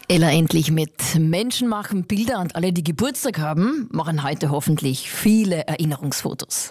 Ella endlich mit Menschen machen Bilder und alle, die Geburtstag haben, machen heute hoffentlich viele Erinnerungsfotos.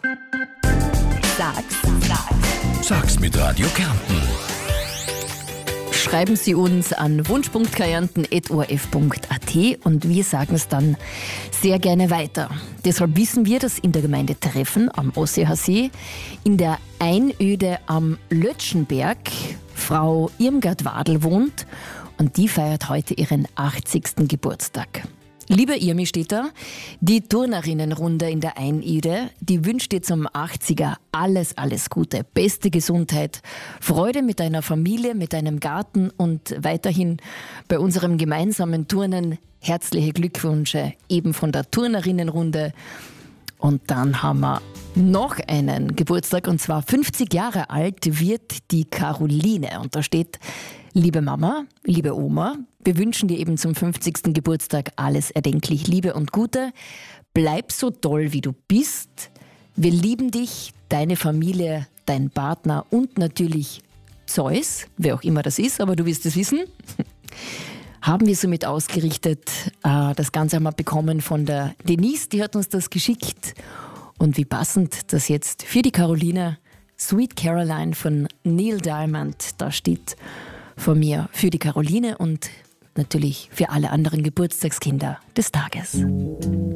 Sag's mit Radio Kärnten. Schreiben Sie uns an wunsch.kärnten.orf.at und wir sagen es dann sehr gerne weiter. Deshalb wissen wir, dass in der Gemeinde Treffen am Osseersee in der Einöde am Lötschenberg Frau Irmgard Wadl wohnt und die feiert heute ihren 80. Geburtstag. Liebe Irmi, steht da, die Turnerinnenrunde in der Einöde, die wünscht dir zum 80er alles Gute, beste Gesundheit, Freude mit deiner Familie, mit deinem Garten und weiterhin bei unserem gemeinsamen Turnen herzliche Glückwünsche eben von der Turnerinnenrunde. Und dann haben wir noch einen Geburtstag und zwar 50 Jahre alt wird die Caroline und da steht: Liebe Mama, liebe Oma, wir wünschen dir eben zum 50. Geburtstag alles erdenklich Liebe und Gute. Bleib so toll, wie du bist. Wir lieben dich, deine Familie, dein Partner und natürlich Zeus, wer auch immer das ist, aber du wirst es wissen. Haben wir somit ausgerichtet. Das Ganze haben wir bekommen von der Denise, die hat uns das geschickt. Und wie passend, dass jetzt für die Caroline Sweet Caroline von Neil Diamond da steht. Von mir für die Caroline und natürlich für alle anderen Geburtstagskinder des Tages.